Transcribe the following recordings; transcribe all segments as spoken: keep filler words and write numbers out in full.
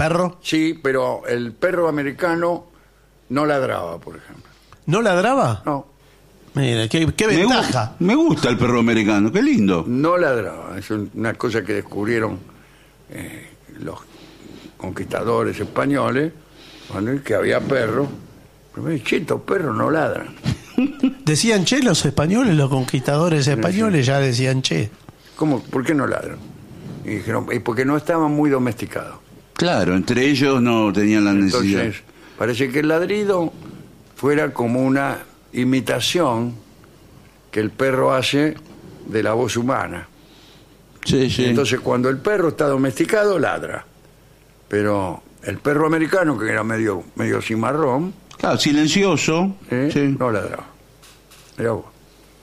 perro? Sí, pero el perro americano no ladraba, por ejemplo. ¿No ladraba? No, Mira, qué, qué Me, gu- ventaja. me gusta el perro americano, qué lindo. no ladraba. Es un- una cosa que descubrieron eh, los conquistadores españoles, cuando que había perros. Pero me dije, che, estos perros no ladran. Decían che los españoles, los conquistadores españoles ya decían che. ¿Cómo? ¿Por qué no ladran? Y dijeron, "Y porque no estaban muy domesticados". Claro, entre ellos no tenían la necesidad. Entonces, parece que el ladrido fuera como una imitación que el perro hace de la voz humana. Sí, sí. Entonces, cuando el perro está domesticado, ladra. Pero el perro americano, que era medio, medio cimarrón, Claro, silencioso. ¿eh? Sí. no ladraba. Mirá vos.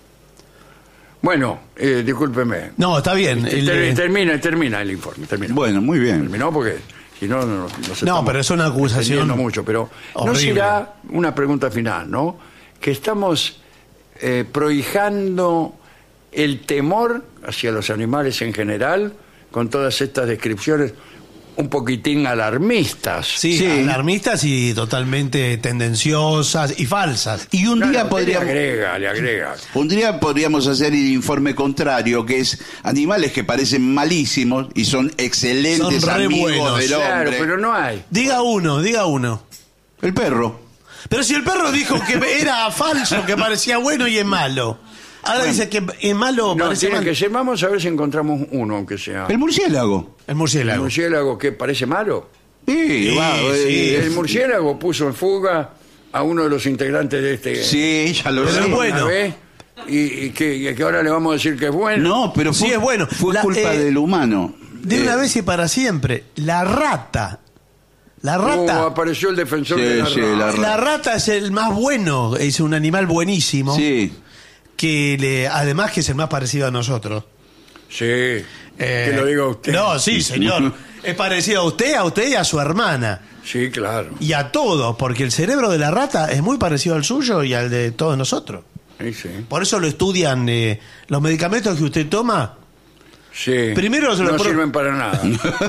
Bueno, eh, discúlpeme. No, está bien. Ter- el, eh, termina, termina el informe. Termina. Bueno, muy bien. Terminó porque si no, no, nos No, estamos pero es una acusación extendiendo mucho. Pero no horrible. será una pregunta final, ¿no? Que estamos eh, prohijando el temor hacia los animales en general con todas estas descripciones un poquitín alarmistas. Sí, Sí. alarmistas y totalmente tendenciosas y falsas. Y un No, día no, podríamos... Le agrega, le agrega. Un día podríamos hacer el informe contrario, que es animales que parecen malísimos y son excelentes Son re amigos buenos. del Claro, hombre. pero no hay. Diga uno, diga uno. El perro. Pero si el perro dijo que era falso, que parecía bueno y es malo. Ahora dice que es malo, No, parece tiene malo. que ser. Vamos a ver si encontramos uno, aunque sea. El murciélago. El ¿El murciélago. murciélago que parece malo? Sí, Sí, va, sí. eh, El murciélago puso en fuga a uno de los integrantes de este. Sí, ya lo Pero sé. es bueno. una vez, y, y que, y que ahora le vamos a decir que es bueno. No, pero Sí, fue, es bueno. fue La- culpa eh, del humano. De Eh, una vez y para siempre. La rata. La Oh, rata. apareció el defensor Sí, de la sí, rata. la- La rata es el más bueno. Es un animal buenísimo. Sí. Que le, además que es el más parecido a nosotros. Sí, Eh, que lo diga usted. No, sí, señor. Es parecido a usted, a usted y a su hermana. Sí, claro. Y a todos, porque el cerebro de la rata es muy parecido al suyo y al de todos nosotros. Sí, sí. Por eso lo estudian eh, los medicamentos que usted toma. Sí. Primero se lo no pro- sirven para nada.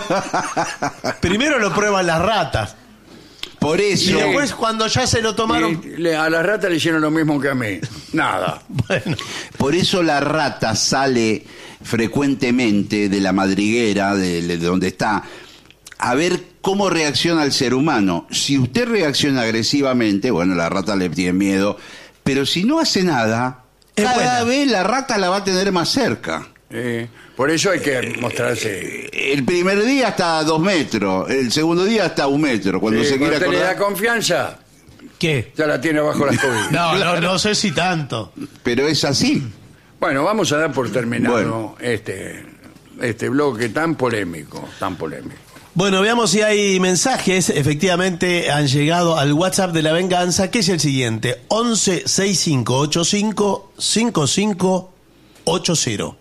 Primero lo prueban las ratas. Por Y eso. después, cuando ya se lo tomaron. Y le- a las ratas le hicieron lo mismo que a mí. Nada. Bueno, Por eso la rata sale frecuentemente de la madriguera, de, de donde está, a ver cómo reacciona el ser humano. Si usted reacciona agresivamente, bueno, la rata le tiene miedo, pero si no hace nada, Es cada buena. vez la rata la va a tener más cerca. Eh, por eso hay que mostrarse. El primer día hasta a dos metros, el segundo día hasta un metro. Cuando Sí, se quiera cuando usted le da acordar. confianza, ¿qué? ya la tiene bajo las cobijas. No, no, no sé si tanto. Pero es así. Bueno, vamos a dar por terminado Bueno. este, este bloque tan polémico, tan polémico. Bueno, veamos si hay mensajes. Efectivamente han llegado al WhatsApp de La Venganza, que es el siguiente: once sesenta y cinco ochenta y cinco cincuenta y cinco ochenta.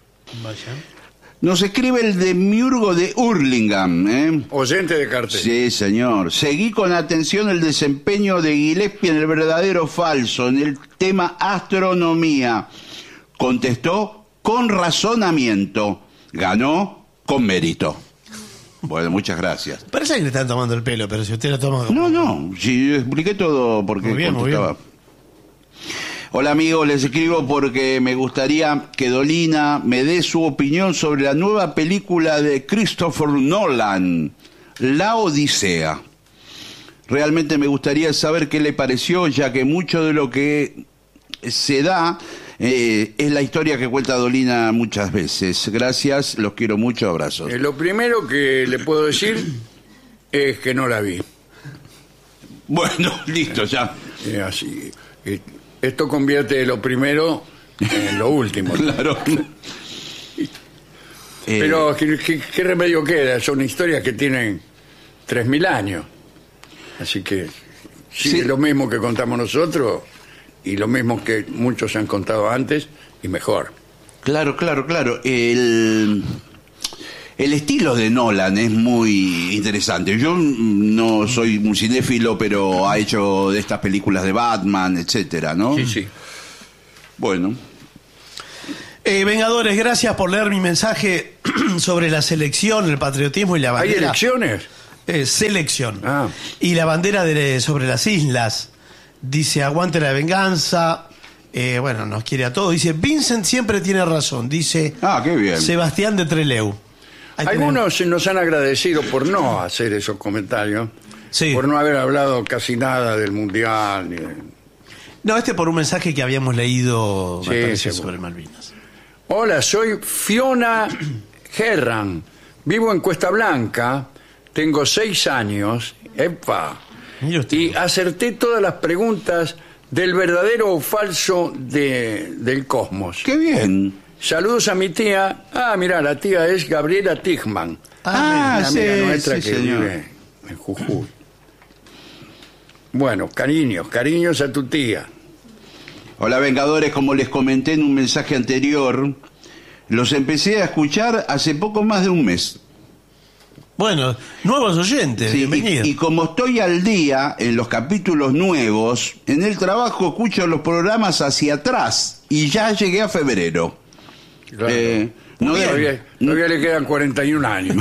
Nos escribe el de Miurgo de Hurlingham, ¿eh? Oyente de cartel. Sí, señor. Seguí con atención el desempeño de Gillespie en el verdadero o falso, en el tema astronomía. Contestó con razonamiento. Ganó con mérito. Bueno, muchas gracias. Parece que le están tomando el pelo, pero si usted lo toma. No, no, sí, expliqué todo porque Muy bien, muy contestaba. Hola amigos, les escribo porque me gustaría que Dolina me dé su opinión sobre la nueva película de Christopher Nolan, La Odisea. Realmente me gustaría saber qué le pareció, ya que mucho de lo que se da eh, es la historia que cuenta Dolina muchas veces. Gracias, los quiero mucho, abrazos. Eh, lo primero que le puedo decir es que no la vi. Bueno, listo, ya. Eh, así. Eh, esto convierte lo primero en lo último. Claro. Eh, Pero ¿qué, qué, qué remedio queda? Son historias que tienen tres mil años. Así que sí, Sí. lo mismo que contamos nosotros y lo mismo que muchos han contado antes y mejor. Claro, claro, claro. El, el estilo de Nolan es muy interesante. Yo no soy un cinéfilo, pero ha hecho de estas películas de Batman, etcétera, ¿no? Sí, sí. Bueno, Eh, Vengadores, gracias por leer mi mensaje sobre la selección, el patriotismo y la ¿Hay bandera. elecciones? eh, selección. Ah. Y la bandera de, sobre las islas. Dice, aguante la venganza. Eh, bueno, nos quiere a todos. Dice, Vincent siempre tiene razón. Dice, Ah, qué bien. Sebastián de Trelew. Ahí Algunos tenemos. nos han agradecido por no hacer esos comentarios, Sí. por no haber hablado casi nada del Mundial. Ni de- No, este por un mensaje que habíamos leído me Sí, parece, seguro. sobre Malvinas. Hola, soy Fiona Herran. Vivo en Cuesta Blanca. Tengo seis años. ¡Epa! Mire usted. Y acerté todas las preguntas del verdadero o falso de, del cosmos. Qué bien. Saludos a mi tía. Ah, mira, la tía es Gabriela Tigman. Ah, Una sí, amiga nuestra sí, que señor. vive en Jujuy. Bueno, cariños, cariños a tu tía. Hola Vengadores, como les comenté en un mensaje anterior, los empecé a escuchar hace poco más de un mes. Bueno, nuevos oyentes, Sí, bienvenidos. y, y como estoy al día en los capítulos nuevos, en el trabajo escucho los programas hacia atrás y ya llegué a febrero. Claro. Eh, no, de- todavía, todavía le quedan cuarenta y un años.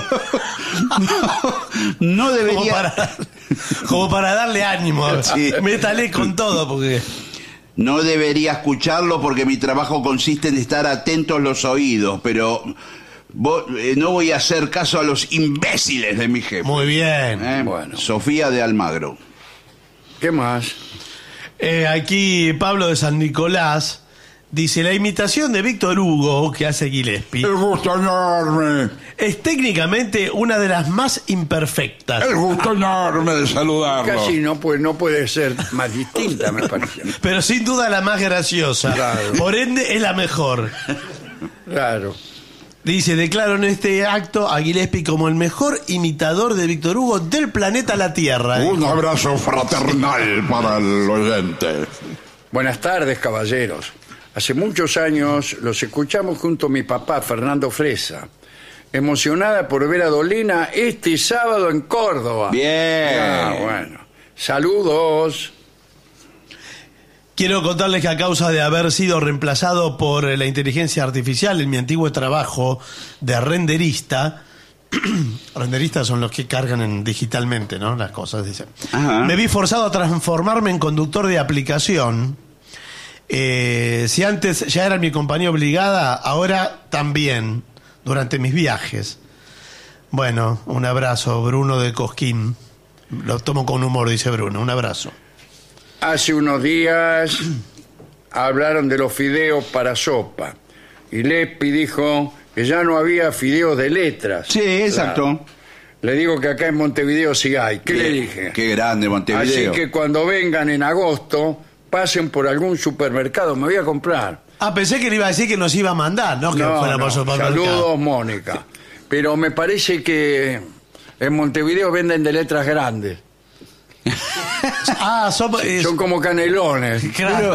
no como, debería... para, como para darle ánimo. Sí. Métale con todo, porque... No debería escucharlo porque mi trabajo consiste en estar atentos los oídos, pero vo- eh, no voy a hacer caso a los imbéciles de mi jefe. Muy bien. Eh, Bueno. Sofía de Almagro. ¿Qué más? Eh, aquí Pablo de San Nicolás dice, la imitación de Víctor Hugo que hace Gillespie gusto enorme, es técnicamente una de las más imperfectas, gusto enorme de saludarlo. Casi no puede, no puede ser más distinta, me parece. pero sin duda la más graciosa. Claro. Por ende es la mejor. Claro. Dice, declaro en este acto a Gillespie como el mejor imitador de Víctor Hugo del planeta la Tierra. Un abrazo fraternal para el oyente. Buenas tardes, caballeros. Hace muchos años los escuchamos junto a mi papá, Fernando Fresa. Emocionada por ver a Dolina este sábado en Córdoba. Bien. Ah, bueno. Saludos. Quiero contarles que a causa de haber sido reemplazado por la inteligencia artificial en mi antiguo trabajo de renderista, renderistas son los que cargan en, digitalmente, ¿no? Las cosas, dicen. Ajá. Me vi forzado a transformarme en conductor de aplicación. Eh, si antes ya era mi compañía obligada, ahora también, durante mis viajes. Bueno, un abrazo, Bruno de Cosquín. Lo tomo con humor, dice Bruno. Un abrazo. Hace unos días hablaron de los fideos para sopa. Y Lespi dijo que ya no había fideos de letras. Sí, exacto. Claro. Le digo que acá en Montevideo sí hay. ¿Qué le dije? Qué grande Montevideo. Así que cuando vengan en agosto, pasen por algún supermercado. Me voy a comprar. Ah, pensé que le iba a decir que nos iba a mandar, no que No, fuera no. por supermercado. Saludos, Mónica. Pero me parece que en Montevideo venden de letras grandes. Ah, son, es- Son como canelones. claro.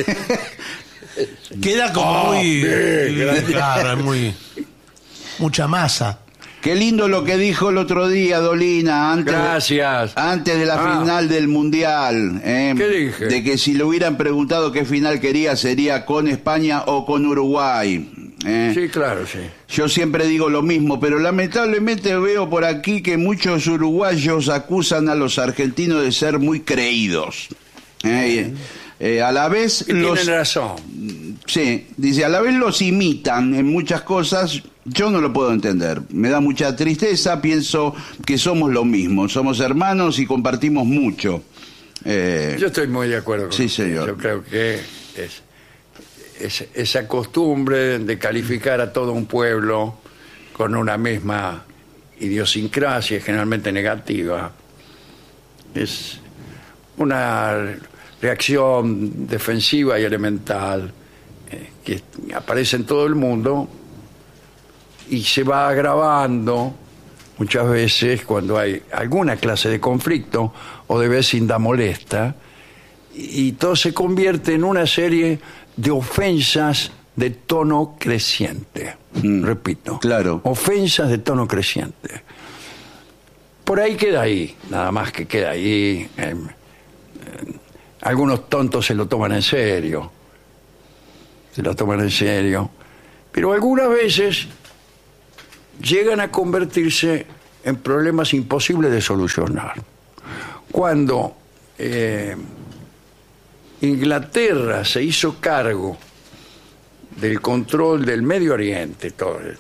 Queda como Ah, muy, bien, gracias. claro, muy mucha masa. Qué lindo lo que dijo el otro día Dolina antes, Gracias. antes de la Ah. final del Mundial. eh, ¿Qué dije? De que si le hubieran preguntado qué final quería sería con España o con Uruguay. eh. Sí, claro, sí. Yo siempre digo lo mismo, pero lamentablemente veo por aquí que muchos uruguayos acusan a los argentinos de ser muy creídos. Eh, eh, a la vez Y los... tienen razón. Sí, dice, a la vez los imitan en muchas cosas, yo no lo puedo entender. Me da mucha tristeza, pienso que somos lo mismo, somos hermanos y compartimos mucho. Eh, Yo estoy muy de acuerdo con Sí, usted. señor. Yo creo que es, es- esa costumbre de calificar a todo un pueblo con una misma idiosincrasia, generalmente negativa, es una reacción defensiva y elemental eh, que aparece en todo el mundo y se va agravando muchas veces cuando hay alguna clase de conflicto o de vecindad molesta, y todo se convierte en una serie de ofensas de tono creciente. Mm, Repito, claro. ofensas de tono creciente. Por ahí queda ahí, nada más que queda ahí. Eh, eh, algunos tontos se lo toman en serio, se lo toman en serio, pero algunas veces llegan a convertirse en problemas imposibles de solucionar. Cuando eh, Inglaterra se hizo cargo del control del Medio Oriente, todo, eh,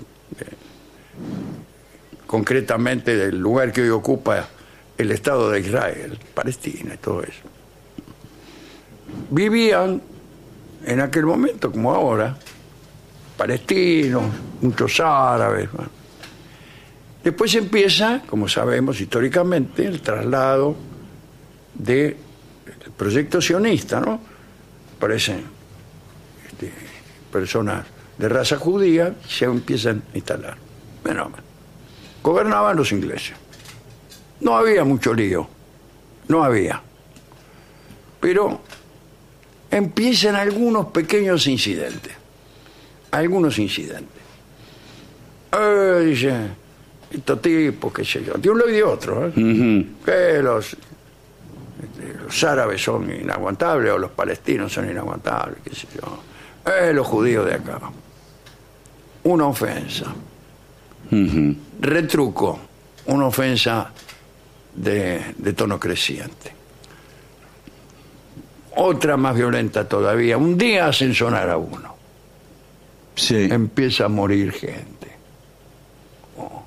concretamente del lugar que hoy ocupa el Estado de Israel, Palestina y todo eso, vivían en aquel momento, como ahora, palestinos, muchos árabes. Bueno. Después empieza, como sabemos históricamente, el traslado del proyecto sionista, ¿no? Aparecen este, personas de raza judía y se empiezan a instalar. Bueno, gobernaban los ingleses. No había mucho lío, no había. Pero empiezan algunos pequeños incidentes. Algunos incidentes. Eh, dice, estos tipos, qué sé yo, de un lado y de otro, ¿eh? Uh-huh. Que los, este, los árabes son inaguantables o los palestinos son inaguantables, qué sé yo. Eh, los judíos de acá. Una ofensa. Uh-huh. Retruco, una ofensa de, de tono creciente. Otra más violenta todavía. Un día hacen sonar a uno. Sí. Empieza a morir gente. Oh.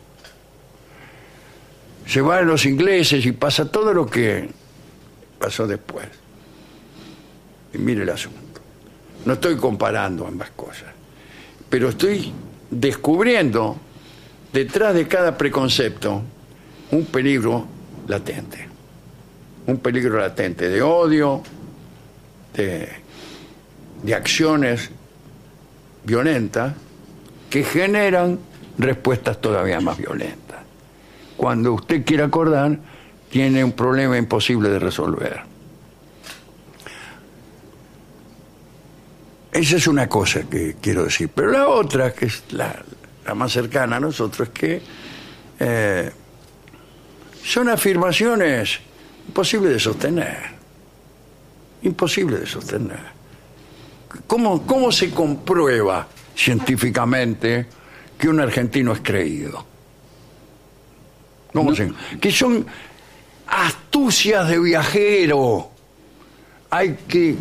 Se van los ingleses y pasa todo lo que pasó después. Y mire el asunto. No estoy comparando ambas cosas, pero estoy descubriendo detrás de cada preconcepto un peligro latente. Un peligro latente de odio, de, de acciones violentas que generan respuestas todavía más violentas. Cuando usted quiere acordar, tiene un problema imposible de resolver. Esa es una cosa que quiero decir. Pero la otra, que es la, la más cercana a nosotros, es que eh, son afirmaciones imposibles de sostener. Imposible de sostener. ¿Cómo, cómo se comprueba científicamente que un argentino es creído? ¿Cómo no. se, que son astucias de viajero. Hay que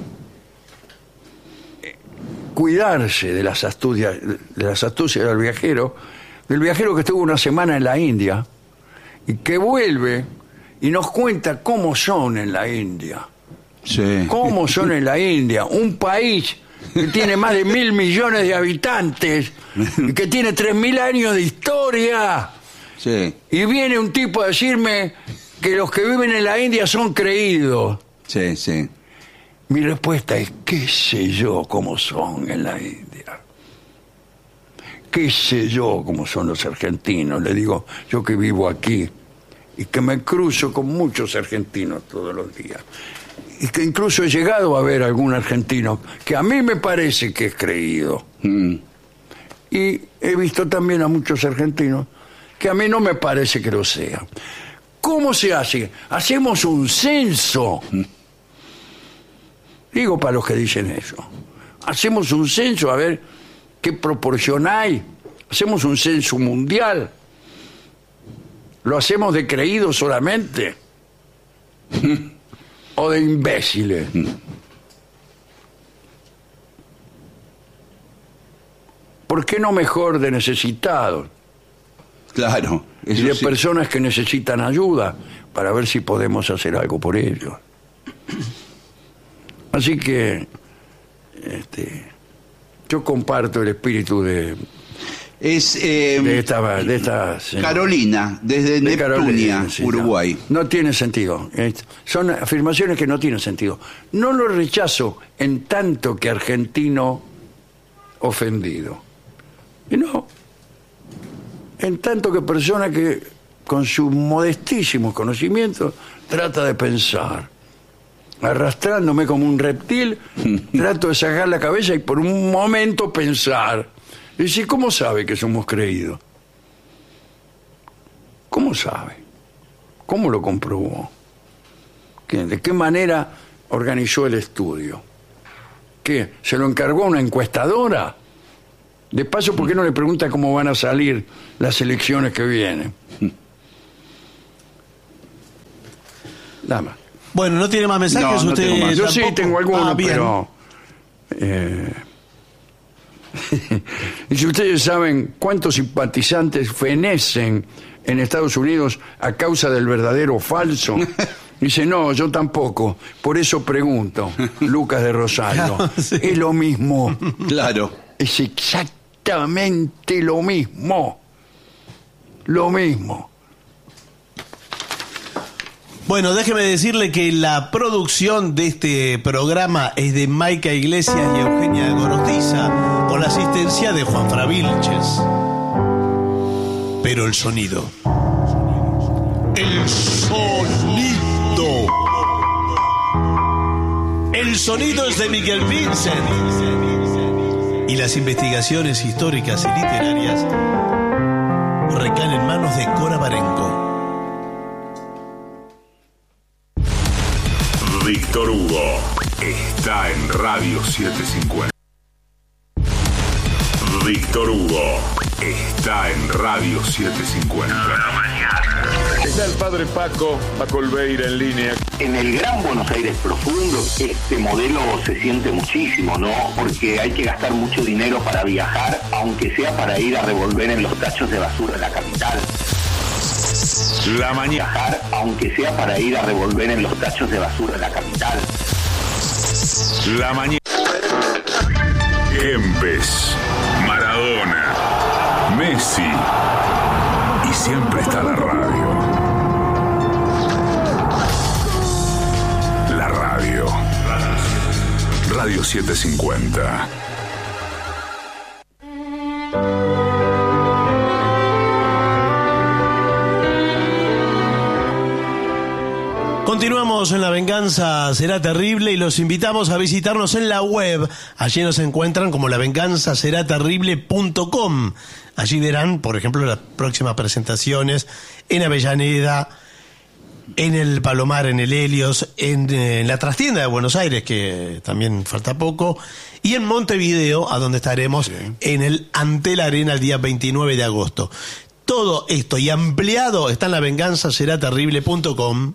cuidarse de las astucias, de las astucias del viajero, del viajero que estuvo una semana en la India y que vuelve y nos cuenta cómo son en la India. Sí. Cómo son en la India, un país que tiene más de mil millones de habitantes y que tiene tres mil años de historia. Sí. Y viene un tipo a decirme que los que viven en la India son creídos. Sí, sí. Mi respuesta es, ¿qué sé yo cómo son en la India? ¿Qué sé yo cómo son los argentinos? Le digo, yo que vivo aquí y que me cruzo con muchos argentinos todos los días. Y que incluso he llegado a ver a algún argentino que a mí me parece que es creído. Mm. Y he visto también a muchos argentinos que a mí no me parece que lo sean. ¿Cómo se hace? Hacemos un censo. Mm. Digo para los que dicen eso. Hacemos un censo a ver qué proporción hay. Hacemos un censo mundial. ¿Lo hacemos de creídos solamente? ¿O de imbéciles? ¿Por qué no mejor de necesitados? Claro. Y de sí. personas que necesitan ayuda para ver si podemos hacer algo por ellos. Así que este, yo comparto el espíritu de... Es eh, de esta, de esta Carolina, desde de Neptunia, Carolina, sí, Uruguay. No, no tiene sentido. Son afirmaciones que no tienen sentido. No lo rechazo en tanto que argentino ofendido. Y no. En tanto que persona que con sus modestísimos conocimientos trata de pensar. Arrastrándome como un reptil, trato de sacar la cabeza y por un momento pensar. Y dice, ¿cómo sabe que somos creídos? ¿Cómo sabe? ¿Cómo lo comprobó? ¿De qué manera organizó el estudio? ¿Qué? ¿Se lo encargó a una encuestadora? De paso, ¿por qué no le pregunta cómo van a salir las elecciones que vienen? Nada más. Bueno, ¿no tiene más mensajes? No, no usted tengo más. Yo sí tampoco? tengo algunos, Ah, bien. pero... eh, y si ustedes saben cuántos simpatizantes fenecen en Estados Unidos a causa del verdadero o falso, dice, no, yo tampoco, por eso pregunto. Lucas de Rosario. Claro, sí. Es lo mismo, Claro. es exactamente lo mismo, lo mismo. Bueno, déjeme decirle que la producción de este programa es de Maica Iglesias y Eugenia Gorostiza, con la asistencia de Juan Fra Vilches. Pero el sonido. El sonido. El sonido es de Miguel Vincent. Y las investigaciones históricas y literarias recaen en manos de Cora Barenco. Víctor Hugo está en Radio setecientos cincuenta. Víctor Hugo está en Radio setecientos cincuenta. Está el padre Paco, Paco Olveira en línea. En el Gran Buenos Aires profundo, este modelo se siente muchísimo, ¿no? Porque hay que gastar mucho dinero para viajar, aunque sea para ir a revolver en los tachos de basura en la capital. La mañana. Viajar, aunque sea para ir a revolver en los tachos de basura en la capital. La mañana. Kempes, Maradona, Messi. Y siempre está la radio. La radio. Radio setecientos cincuenta. Continuamos en La Venganza Será Terrible y los invitamos a visitarnos en la web. Allí nos encuentran como la venganza será terrible punto com. Allí verán, por ejemplo, las próximas presentaciones en Avellaneda, en el Palomar, en el Helios, en, en la trastienda de Buenos Aires, que también falta poco, y en Montevideo, a donde estaremos sí. en el Antel Arena el día veintinueve de agosto. Todo esto y ampliado está en la venganza será terrible punto com.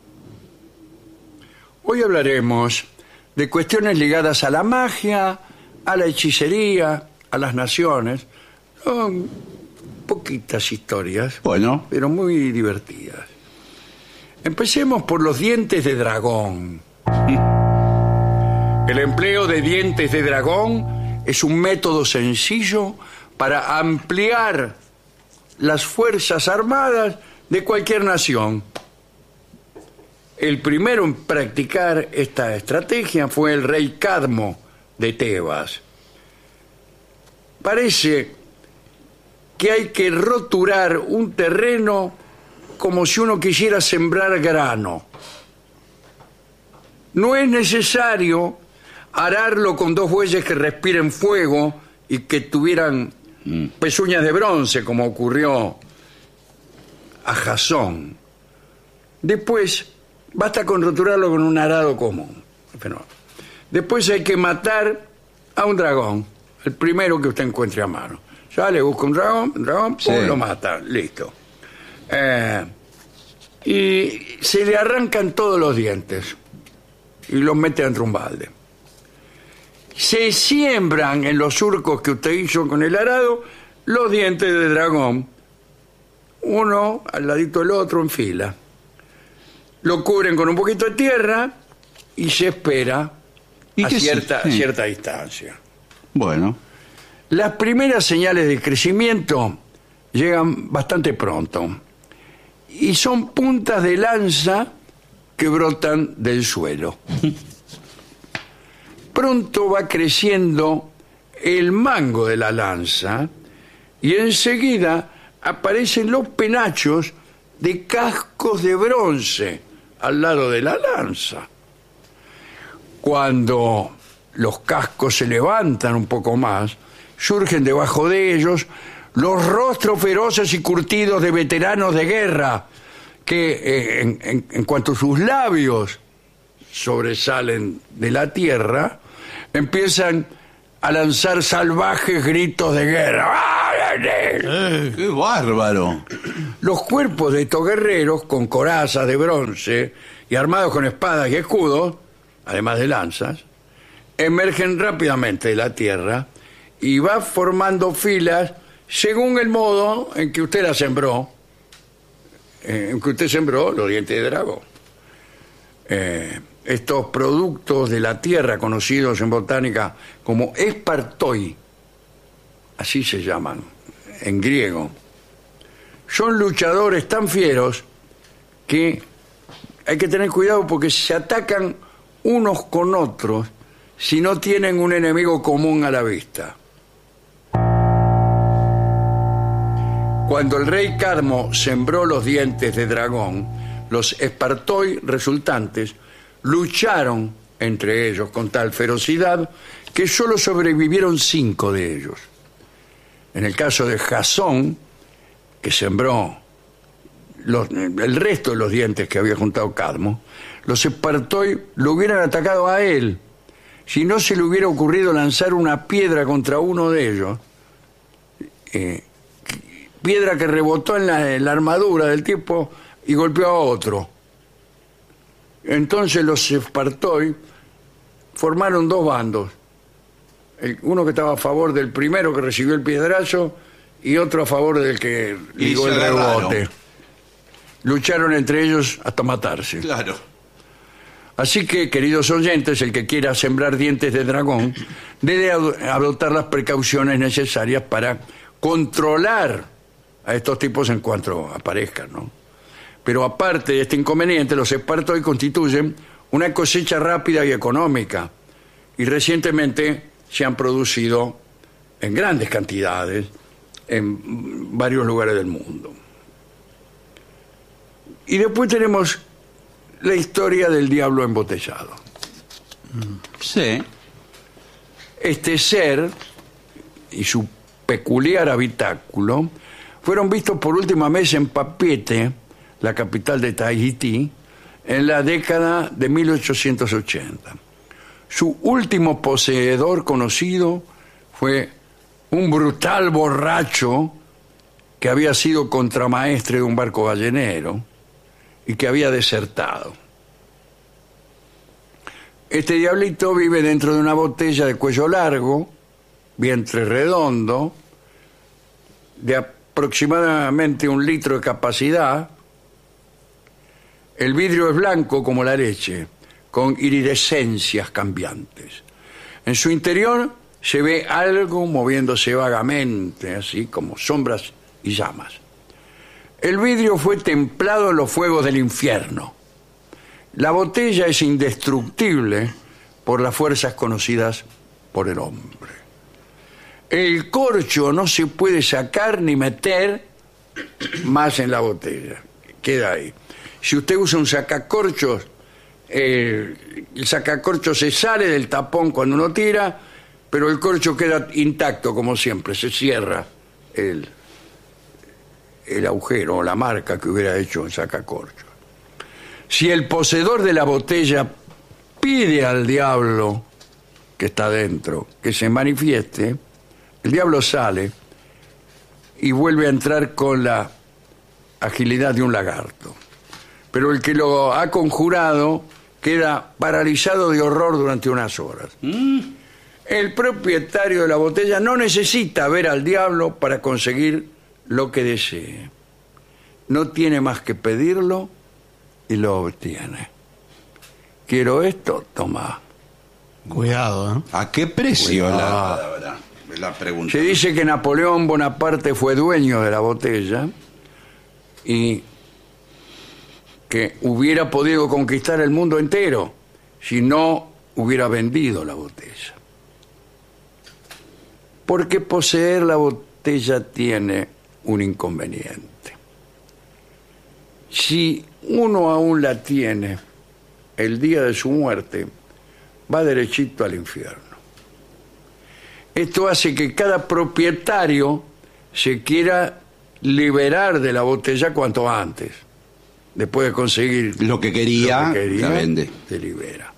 Hoy hablaremos de cuestiones ligadas a la magia, a la hechicería, a las naciones. Son poquitas historias, Bueno. pero muy divertidas. Empecemos por los dientes de dragón. El empleo de dientes de dragón es un método sencillo para ampliar las fuerzas armadas de cualquier nación. El primero en practicar esta estrategia fue el rey Cadmo de Tebas. Parece que hay que roturar un terreno como si uno quisiera sembrar grano. No es necesario ararlo con dos bueyes que respiren fuego y que tuvieran mm. pezuñas de bronce, como ocurrió a Jasón. Después, basta con roturarlo con un arado común. Pero después hay que matar a un dragón, el primero que usted encuentre a mano. Ya le busca un dragón, un dragón, sí. pum, lo mata, listo. Eh, y se le arrancan todos los dientes y los mete dentro de un balde. Se siembran en los surcos que usted hizo con el arado los dientes de dragón, uno al ladito del otro en fila. Lo cubren con un poquito de tierra y se espera ¿Y a cierta, sí. cierta distancia. Bueno. Las primeras señales de crecimiento llegan bastante pronto y son puntas de lanza que brotan del suelo. Pronto va creciendo el mango de la lanza y enseguida aparecen los penachos de cascos de bronce al lado de la lanza. Cuando los cascos se levantan un poco más, surgen debajo de ellos los rostros feroces y curtidos de veteranos de guerra que, eh, en, en, en cuanto sus labios sobresalen de la tierra, empiezan a lanzar salvajes gritos de guerra. dragones. Eh, ¡Qué bárbaro! Los cuerpos de estos guerreros, con corazas de bronce y armados con espadas y escudos, además de lanzas, emergen rápidamente de la tierra y va formando filas según el modo en que usted la sembró, eh, en que usted sembró los dientes de dragón. Eh, estos productos de la tierra, conocidos en botánica como espartoi, así se llaman en griego, son luchadores tan fieros que hay que tener cuidado porque se atacan unos con otros si no tienen un enemigo común a la vista. Cuando el rey Cadmo sembró los dientes de dragón, los espartoi resultantes lucharon entre ellos con tal ferocidad que solo sobrevivieron cinco de ellos. En el caso de Jasón, que sembró los, el resto de los dientes que había juntado Cadmo, los espartoi lo hubieran atacado a él. Si no se le hubiera ocurrido lanzar una piedra contra uno de ellos, eh, piedra que rebotó en la, en la armadura del tipo y golpeó a otro. Entonces los espartoi formaron dos bandos. El, uno que estaba a favor del primero que recibió el piedrazo y otro a favor del que ligó el rebote. Lucharon entre ellos hasta matarse. Claro. Así que, queridos oyentes, el que quiera sembrar dientes de dragón debe adoptar las precauciones necesarias para controlar a estos tipos en cuanto aparezcan, ¿no? Pero aparte de este inconveniente, los espartoi constituyen una cosecha rápida y económica, y recientemente se han producido en grandes cantidades en varios lugares del mundo. Y después tenemos la historia del diablo embotellado. Sí. Este ser y su peculiar habitáculo fueron vistos por última vez en Papeete, la capital de Tahití, en la década de mil ochocientos ochenta. Su último poseedor conocido fue un brutal borracho que había sido contramaestre de un barco ballenero y que había desertado. Este diablito vive dentro de una botella de cuello largo, vientre redondo, de aproximadamente un litro de capacidad. El vidrio es blanco como la leche, con iridescencias cambiantes. En su interior se ve algo moviéndose vagamente, así como sombras y llamas. El vidrio fue templado en los fuegos del infierno. La botella es indestructible por las fuerzas conocidas por el hombre. El corcho no se puede sacar ni meter más en la botella. Queda ahí. Si usted usa un sacacorchos, eh, el sacacorchos se sale del tapón cuando uno tira, pero el corcho queda intacto como siempre, se cierra el, el agujero o la marca que hubiera hecho el sacacorchos. Si el poseedor de la botella pide al diablo que está dentro que se manifieste, el diablo sale y vuelve a entrar con la agilidad de un lagarto. Pero el que lo ha conjurado queda paralizado de horror durante unas horas. Mm. El propietario de la botella no necesita ver al diablo para conseguir lo que desee. No tiene más que pedirlo y lo obtiene. Quiero esto, toma. Cuidado, ¿eh? ¿A qué precio Cuidado. la, la, la pregunta? Se dice que Napoleón Bonaparte fue dueño de la botella y que hubiera podido conquistar el mundo entero si no hubiera vendido la botella. Porque poseer la botella tiene un inconveniente. Si uno aún la tiene el día de su muerte, va derechito al infierno. Esto hace que cada propietario se quiera liberar de la botella cuanto antes. Después de conseguir lo que quería, lo que quería la vende. Se libera.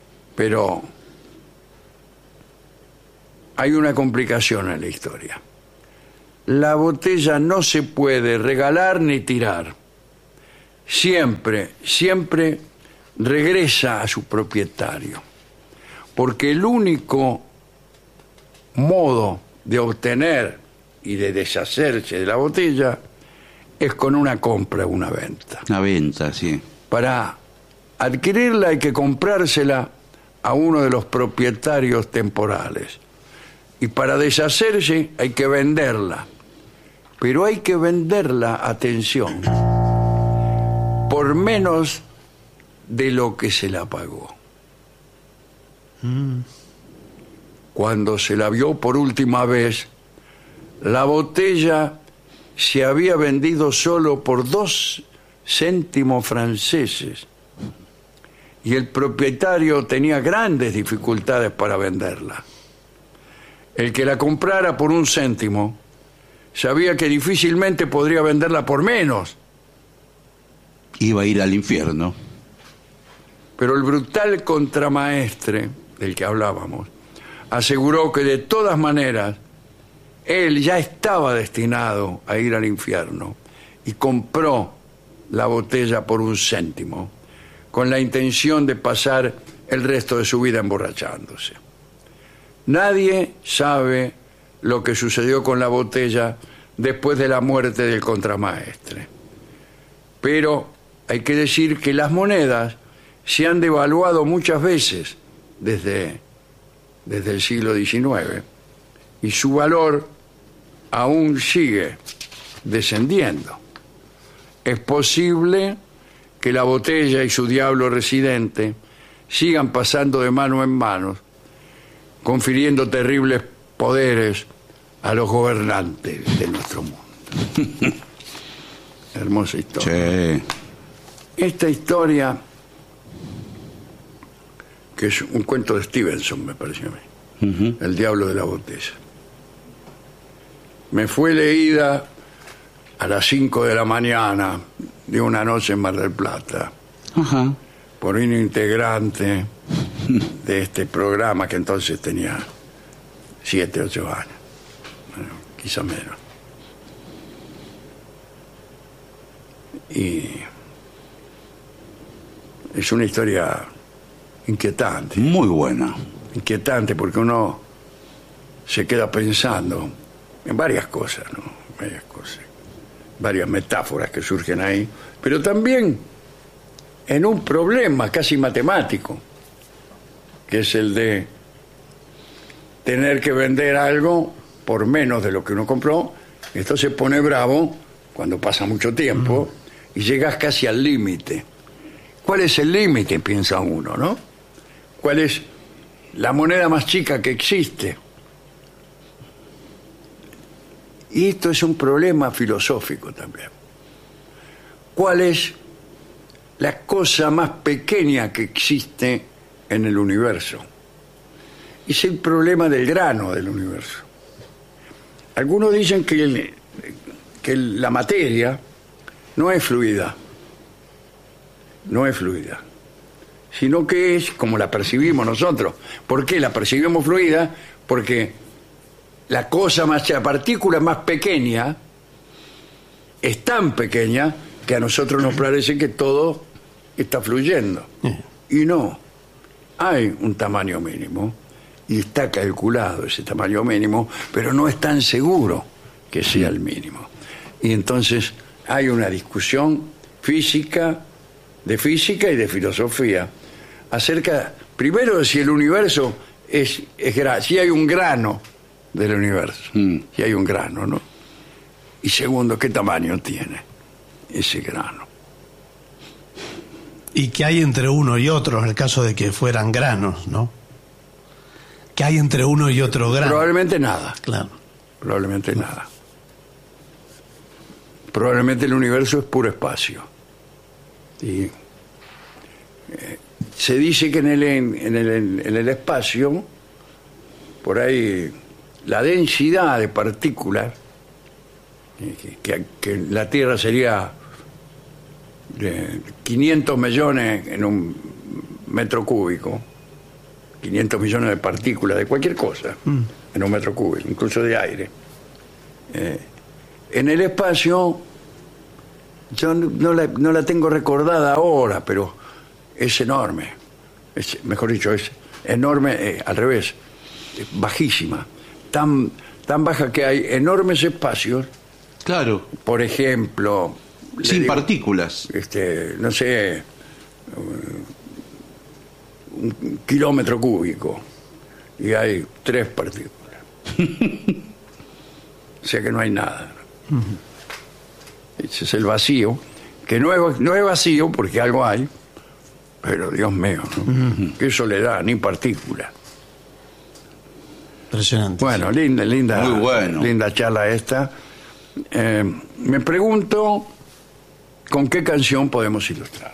Pero hay una complicación en la historia. la botella no se puede regalar ni tirar. Siempre, siempre regresa a su propietario. Porque el único modo de obtener y de deshacerse de la botella es con una compra o una venta. Una venta, sí. Para adquirirla hay que comprársela a uno de los propietarios temporales. Y para deshacerse hay que venderla. Pero hay que venderla, atención, por menos de lo que se la pagó. Mm. Cuando se la vio por última vez, la botella se había vendido solo por dos céntimos franceses y el propietario tenía grandes dificultades para venderla. El que la comprara por un céntimo sabía que difícilmente podría venderla por menos. Iba a ir al infierno. Pero el brutal contramaestre del que hablábamos aseguró que de todas maneras él ya estaba destinado a ir al infierno y compró la botella por un céntimo con la intención de pasar el resto de su vida emborrachándose. Nadie sabe lo que sucedió con la botella después de la muerte del contramaestre. Pero hay que decir que las monedas se han devaluado muchas veces desde, desde el siglo diecinueve y su valor aún sigue descendiendo. Es posible que la botella y su diablo residente sigan pasando de mano en mano, confiriendo terribles poderes a los gobernantes de nuestro mundo. Hermosa historia. Sí. Esta historia, que es un cuento de Stevenson, me pareció a mí, uh-huh. El diablo de la botella. Me fue leída a las cinco de la mañana de una noche en Mar del Plata, uh-huh. por un integrante de este programa que entonces tenía siete, ocho años, bueno, quizá menos. Y es una historia inquietante. Muy buena. Inquietante porque uno se queda pensando en varias cosas, ¿no? Varias cosas, varias metáforas que surgen ahí, pero también en un problema casi matemático, que es el de tener que vender algo por menos de lo que uno compró. Esto se pone bravo cuando pasa mucho tiempo y llegas casi al límite. ¿Cuál es el límite? Piensa uno, ¿no? ¿Cuál es la moneda más chica que existe? Y esto es un problema filosófico también. ¿Cuál es la cosa más pequeña que existe en el universo? Es el problema del grano del universo. Algunos dicen que, el, que la materia no es fluida, no es fluida, sino que es como la percibimos nosotros. ¿Por qué la percibimos fluida? Porque la cosa más, la partícula más pequeña es tan pequeña que a nosotros nos parece que todo está fluyendo. Y no, hay un tamaño mínimo y está calculado ese tamaño mínimo, pero no es tan seguro que sea el mínimo. Y entonces hay una discusión física, de física y de filosofía, acerca, primero, de si el universo es, es si hay un grano del universo, mm. si hay un grano, ¿no? Y segundo, ¿qué tamaño tiene ese grano? ¿Y qué hay entre uno y otro en el caso de que fueran granos, no? ¿Qué hay entre uno y otro grano? Probablemente nada. Claro. Probablemente claro. nada. Probablemente el universo es puro espacio. Y eh, se dice que en el, en, el, en el espacio, por ahí, la densidad de partículas, que, que, que la Tierra sería de quinientos millones en un metro cúbico, quinientos millones de partículas de cualquier cosa, mm. en un metro cúbico, incluso de aire. Eh, en el espacio, yo no, no la, no la tengo recordada ahora, pero es enorme. Es, mejor dicho, es enorme, eh, al revés, es bajísima. Tan, tan baja que hay enormes espacios. Claro. Por ejemplo... Sin digo, partículas. Este, no sé, un kilómetro cúbico y hay tres partículas. O sea que no hay nada. Ese es el vacío, que no es, no es vacío porque algo hay, pero Dios mío, ¿no? Qué soledad, ni partícula. Impresionante. Bueno, linda, linda, Muy bueno. linda charla esta. Eh, me pregunto con qué canción podemos ilustrar.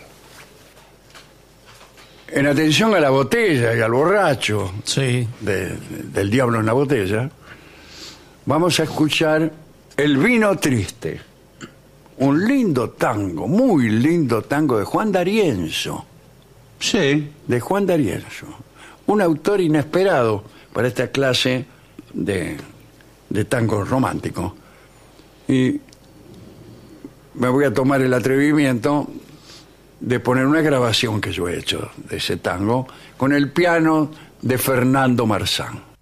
En atención a la botella y al borracho Sí. de- de- del diablo en la botella, vamos a escuchar El vino triste, un lindo tango, muy lindo tango de Juan D'Arienzo, Sí. de Juan D'Arienzo, un autor inesperado para esta clase de, de tango romántico. Y me voy a tomar el atrevimiento de poner una grabación que yo he hecho de ese tango con el piano de Fernando Marzán.